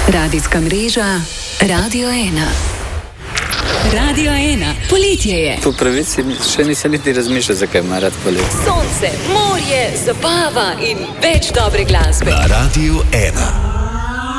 Radijska mreža Radio 1. Radio 1. Poletje je. Po pravici še nisem niti razmišljal, zakaj ima rad poletje. Sonce, morje, zabava in več dobre glasbe. Na Radio 1.